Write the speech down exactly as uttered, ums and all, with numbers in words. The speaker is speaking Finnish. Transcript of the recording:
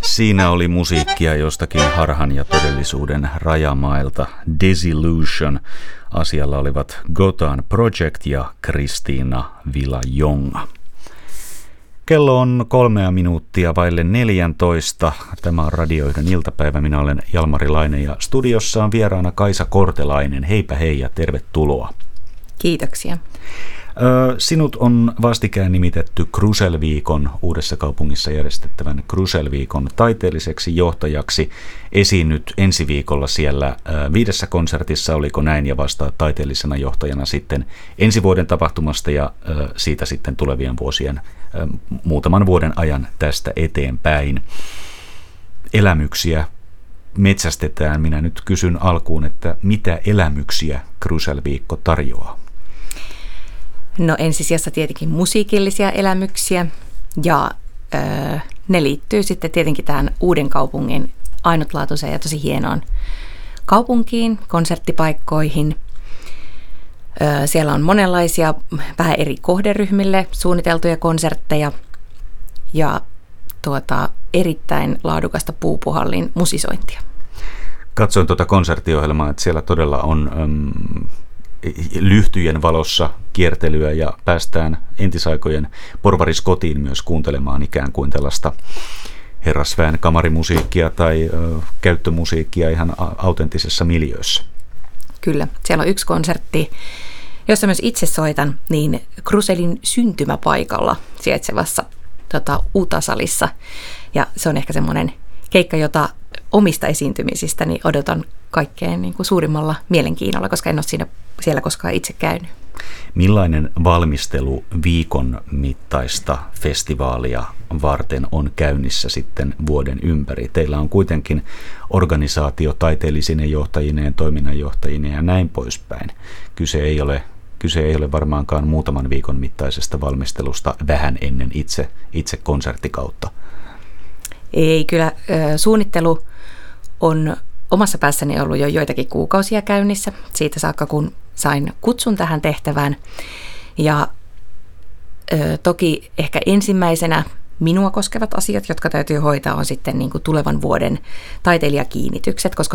Siinä oli musiikkia jostakin harhan ja todellisuuden rajamailta. Desillusion. Asialla olivat Gotan Project ja Kristiina Villajonga. Kello on kolmea minuuttia vaille neljäntoista. Tämä on Radioiden iltapäivä. Minä olen Jalmari Laine ja studiossa on vieraana Kaisa Kortelainen. Heipä hei ja tervetuloa. Kiitoksia. Sinut on vastikään nimitetty Krusell-viikon, Uudessa kaupungissa järjestettävän Krusell-viikon taiteelliseksi johtajaksi. Esiinnyt ensi viikolla siellä viidessä konsertissa, oliko näin, ja vastaa taiteellisena johtajana sitten ensi vuoden tapahtumasta ja siitä sitten tulevien vuosien muutaman vuoden ajan tästä eteenpäin. Elämyksiä metsästetään. Minä nyt kysyn alkuun, että mitä elämyksiä Krusell-viikko tarjoaa? No ensisijassa tietenkin musiikillisia elämyksiä ja öö, ne liittyy sitten tietenkin tähän Uuden kaupungin ainutlaatuiseen ja tosi hienoon kaupunkiin, konserttipaikkoihin. Öö, siellä on monenlaisia vähän eri kohderyhmille suunniteltuja konsertteja ja tuota, erittäin laadukasta Puupuhallin musisointia. Katsoin tuota konserttiohjelmaa, että siellä todella on Äm... lyhtyjen valossa kiertelyä ja päästään entisaikojen porvariskotiin myös kuuntelemaan ikään kuin tällaista herrasväen kamarimusiikkia tai ö, käyttömusiikkia ihan autenttisessa miljöössä. Kyllä, siellä on yksi konsertti, jossa myös itse soitan, niin Krusellin syntymäpaikalla sijaitsevassa tota, Utasalissa. Ja se on ehkä semmoinen keikka, jota omista esiintymisistäni odotan kaikkein niin kuin suurimmalla mielenkiinnolla, koska en ole siinä, siellä koskaan itse käynyt. Millainen valmistelu viikon mittaista festivaalia varten on käynnissä sitten vuoden ympäri? Teillä on kuitenkin organisaatio taiteellisine johtajineen, toiminnanjohtajineen ja näin poispäin. Kyse ei ole, kyse ei ole varmaankaan muutaman viikon mittaisesta valmistelusta vähän ennen itse, itse konserttikautta. Ei, kyllä suunnittelu on omassa päässäni ollut jo joitakin kuukausia käynnissä siitä saakka, kun sain kutsun tähän tehtävään. Ja ö, toki ehkä ensimmäisenä minua koskevat asiat, jotka täytyy hoitaa, on sitten niin kuin tulevan vuoden taiteilijakiinnitykset, koska